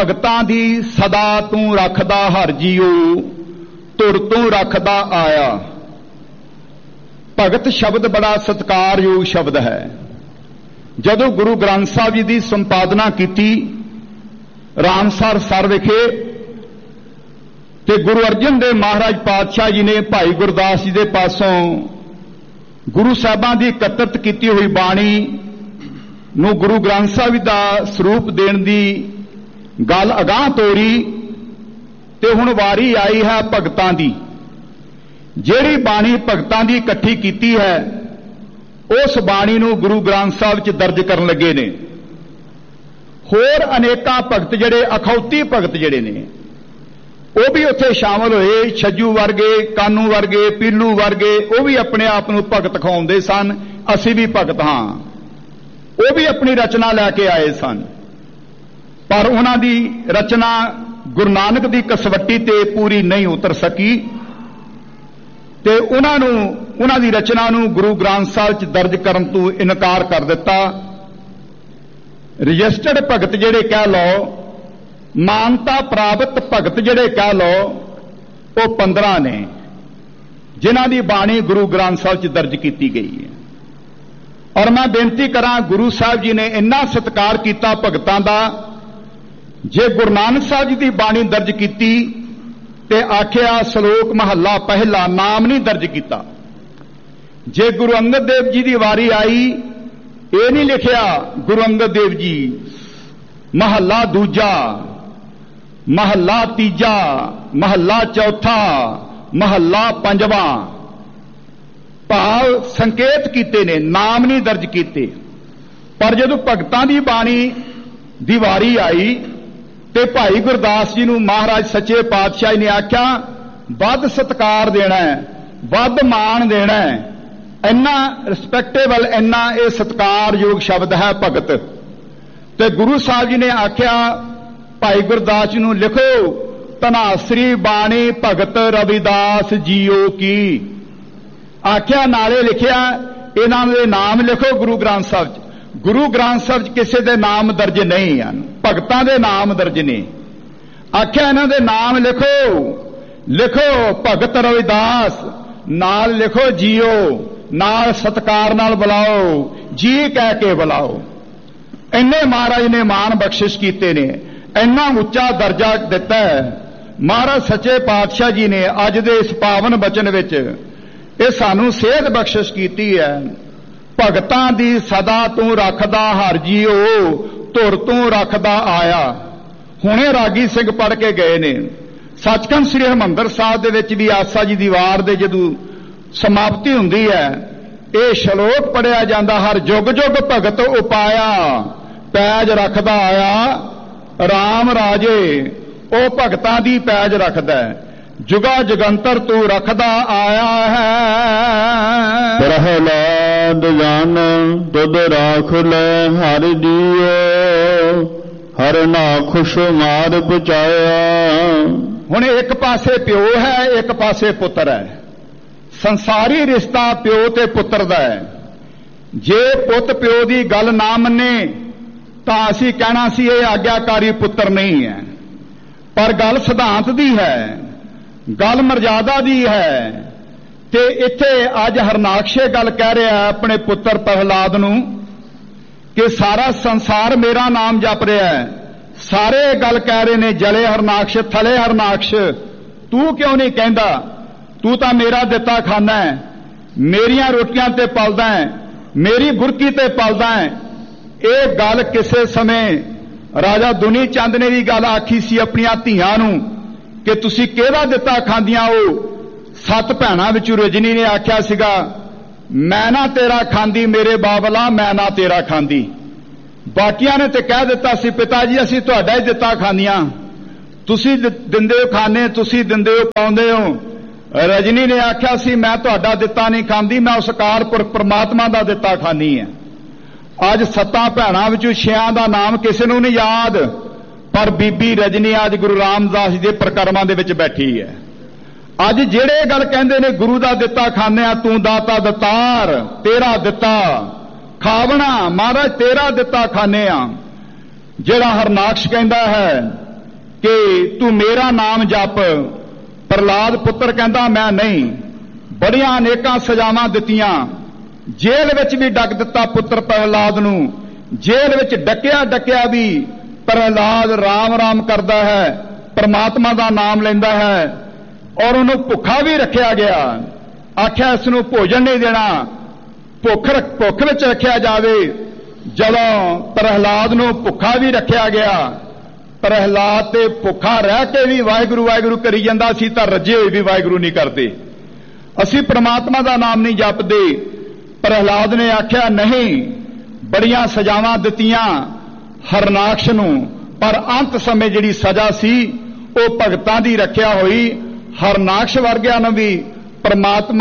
भगतां दी सदा तू रखदा हर जीओ, तुर तू रखदा आया। भगत शब्द बड़ा सत्कारयोग शब्द है। जदों गुरु ग्रंथ साहिब जी की संपादना की रामसर सर विखे ते गुरु अर्जन देव महाराज पातशाह जी ने भाई गुरदास जी के पासों गुरु साहिबां की एकत्रित की हुई बाणी नूं गुरु ग्रंथ साहिब का स्वरूप देण दी गल अगाह तोरी ते हुण वारी आई है भगतां दी। जिहड़ी बाणी भगतां दी इकट्ठी कीती है उस बाणी नूं गुरु ग्रंथ साहिब च दर्ज करन लगे ने। होर अनेकां भगत जिहड़े अखौती भगत जिहड़े ने वो भी उत्थे शामिल होए। छज्जू वर्गे, कानू वर्गे, पीलू वर्गे वो भी अपने आप नूं भगत कहाउंदे सन। असीं भी भगत हां, वो भी अपनी रचना लैके आए सन, पर उन्हां दी रचना गुरु नानक दी कसवट्टी ते पूरी नहीं उतर सकी ते उन्हां दी रचना नूं गुरु ग्रंथ साहिब च दर्ज करन तों इनकार कर दिता। रजिस्टर्ड भगत जिहड़े कह लो, मानता प्राप्त भगत जिहड़े कह लो, वो 15 ने जिन्हां दी बाणी गुरु ग्रंथ साहिब च दर्ज की गई है। और मैं बेनती करा, गुरु साहिब जी ने इन्ना सत्कार किया भगतां दा। जे गुरु नानक साहिब जी की बाणी दर्ज की ते आखिया सलोक महला पहला, नाम नहीं दर्ज किया। जे गुरु अंगद देव जी की वारी आई, ये नहीं लिखिया गुरु अंगद देव जी महला दूजा, महला तीजा, महला चौथा, महला पंजवा, भाव संकेत किते ने, नाम नहीं दर्ज किते। पर जदों भगतां दी बाणी दी वारी आई ते भाई गुरदास जी नूं महाराज सच्चे पातशाह ने आख्या वध सत्कार देना है, वध मान देना है। इन्ना रिस्पैक्टेबल, इन्ना ये सत्कारयोग शब्द है भगत। ते गुरु साहब जी ने आख्या भाई गुरदास जी नूं लिखो धनासरी बाणी भगत रविदास जीओ की। आख्या नाले लिखिया इन्हां दे नाम लिखो गुरु ग्रंथ साहिब च। गुरु ग्रंथ साहिब च किसी दे नाम दर्ज नहीं हैं, भगतां दे नाम दर्ज ने। आख्या इन्हां दे नाम लिखो, लिखो भगत रविदास, नाल लिखो जीओ, नाल सत्कार नाल बुलाओ, जी कह के बुलाओ। इन्ने महाराज ने मान बख्शिश कीते ने, इन्ना उच्चा दर्जा दिता है। महाराज सच्चे पातशाह जी ने अज दे इस पावन बचन विच ये सानू सेहत बख्शिश कीती है। भगतां दी सदा तू रखदा हर जीओ, तुर तू रखदा आया। हुणे रागी सिंह पढ़ के गए ने। सचखंड श्री हरिमंदर साहिब दे विच भी आसा जी दी वार दे जदों समाप्ति हुंदी है, ये श्लोक पढ़िया जांदा, हर जुग जुग भगत उपाया, पैज रखदा आया राम राजे। ओ भगतां दी पैज रखदा है, जुगा जुगंतर तू रखदा आया है। प्रहलाद जान तुद राख ले हर दियो, हर ना खुश मार बचाया। हुण एक पासे प्यो है, एक पासे पुत्र है। संसारी रिश्ता प्यो ते पुत्र दा है। जे पुत प्यो दी गल ना मन्ने तां असीं कहना सी ये आग्याकारी पुत्र नहीं है, पर गल सिद्धांत दी है, गल मर्यादा दी है। ते इत्थे अज हरनाक्षे गल कह रहा है अपने पुत्र प्रहलाद नूं कि सारा संसार मेरा नाम जप रहा है। सारे गल कह रहे ने जले हरनाक्ष थले हरनाक्ष, तू क्यों नहीं कहंदा? तू तां मेरा दिता खाना है, मेरियां रोटियां ते पलदा है, मेरी गुरकी ते पलदा है। ये गल किसे समय राजा दुनी चंद ने भी गल आखी सी अपनियां धीआं नूं कि तुसी किहदा दिता खांदियां हो। 7 भैणां विचों रजनी ने आख्या सीगा मैं ना तेरा खांदी मेरे बाबला, मैं ना तेरा खांदी। बाकियां ने ते कह दिता सी पिता जी असीं तुहाडा ही दिता खांदियां, तुसी दिंदे हो खाने, तुसी दिंदे हो पाउंदे हो। रजनी ने आख्या सी मैं तुहाडा दिता नहीं खांदी, मैं उस कारपुरख परमात्मा दा दिता खानी है। अज 7 भैणां विचों 6 दा नाम किसे नूं नहीं याद, पर बीबी रजनी अज गुरु रामदास जी दे प्रकरमां दे विच बैठी है। अज जेड़े गल कहंदे ने गुरु दा दिता खाने आ, तू दाता दतार, तेरा दिता खावना महाराज तेरा दिता खाने आ। जेड़ा हरनाक्ष कहंदा है ਕਿ ਤੂੰ ਮੇਰਾ ਨਾਮ ਜਪ। ਪ੍ਰਹਲਾਦ ਪੁੱਤਰ ਕਹਿੰਦਾ ਮੈਂ ਨਹੀਂ। ਬੜੀਆਂ ਅਨੇਕਾਂ ਸਜ਼ਾਵਾਂ ਦਿੱਤੀਆਂ, ਜੇਲ੍ਹ ਵਿੱਚ ਵੀ ਡੱਕ ਦਿੱਤਾ ਪੁੱਤਰ ਪ੍ਰਹਲਾਦ ਨੂੰ। ਜੇਲ੍ਹ ਵਿੱਚ ਡੱਕਿਆ ਵੀ ਪ੍ਰਹਲਾਦ ਰਾਮ ਰਾਮ ਕਰਦਾ ਹੈ, ਪਰਮਾਤਮਾ ਦਾ ਨਾਮ ਲੈਂਦਾ ਹੈ, ਔਰ ਉਹਨੂੰ ਭੁੱਖਾ ਵੀ ਰੱਖਿਆ ਗਿਆ। ਆਖਿਆ ਇਸ ਨੂੰ ਭੋਜਨ ਨਹੀਂ ਦੇਣਾ, ਭੁੱਖ ਵਿੱਚ ਰੱਖਿਆ ਜਾਵੇ। ਜਦੋਂ ਪ੍ਰਹਲਾਦ ਨੂੰ ਭੁੱਖਾ ਵੀ ਰੱਖਿਆ ਗਿਆ, ਪ੍ਰਹਲਾਦ ਤੇ ਭੁੱਖਾ ਰਹਿ ਕੇ ਵੀ ਵਾਹਿਗੁਰੂ ਵਾਹਿਗੁਰੂ ਕਰੀ ਜਾਂਦਾ ਸੀ, ਤਾਂ ਰੱਜੇ ਹੋਏ ਵੀ ਵਾਹਿਗੁਰੂ ਨਹੀਂ ਕਰਦੇ। ਅਸੀਂ ਪ੍ਰਮਾਤਮਾ ਦਾ ਨਾਮ ਨਹੀਂ ਜਪਦੇ। ਪ੍ਰਹਲਾਦ ਨੇ ਆਖਿਆ ਨਹੀਂ। ਬੜੀਆਂ ਸਜ਼ਾਵਾਂ ਦਿੱਤੀਆਂ ਹਰਨਾਕਸ਼ ਨੂੰ, ਪਰ ਅੰਤ ਸਮੇਂ ਜਿਹੜੀ ਸਜ਼ਾ ਸੀ ਉਹ ਭਗਤਾਂ ਦੀ ਰੱਖਿਆ ਹੋਈ। ਹਰਨਾਕਸ਼ ਵਰਗਿਆਂ ਨੂੰ ਵੀ ਪਰਮਾਤਮਾ